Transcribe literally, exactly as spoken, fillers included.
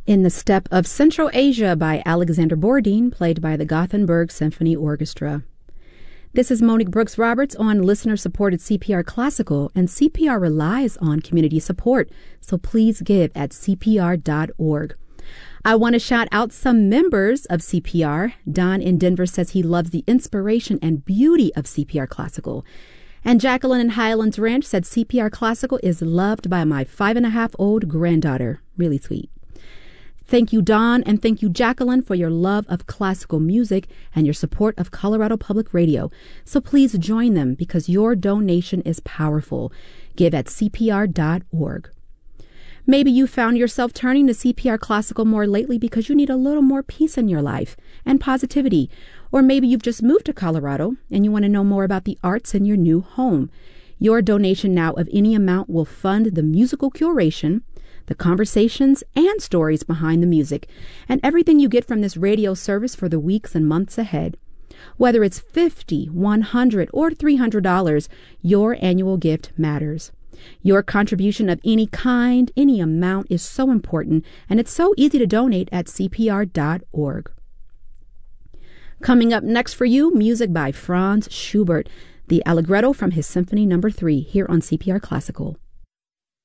In the Steppe of Central Asia by Alexander Borodin, played by the Gothenburg Symphony Orchestra. This is Monique Brooks Roberts on listener-supported C P R Classical, and C P R relies on community support, so please give at C P R dot org. I want to shout out some members of C P R. Don in Denver says he loves the inspiration and beauty of C P R Classical. And Jacqueline in Highlands Ranch said C P R Classical is loved by my five-and-a-half-old granddaughter. Really sweet. Thank you, Don, and thank you, Jacqueline, for your love of classical music and your support of Colorado Public Radio. So please join them because your donation is powerful. Give at C P R dot org. Maybe you found yourself turning to C P R Classical more lately because you need a little more peace in your life and positivity. Or maybe you've just moved to Colorado and you want to know more about the arts in your new home. Your donation now of any amount will fund the musical curation, the conversations and stories behind the music, and everything you get from this radio service for the weeks and months ahead. Whether it's fifty dollars, one hundred dollars, or three hundred dollars, your annual gift matters. Your contribution of any kind, any amount is so important, and it's so easy to donate at C P R dot org. Coming up next for you, music by Franz Schubert, the Allegretto from his Symphony Number three, here on C P R Classical.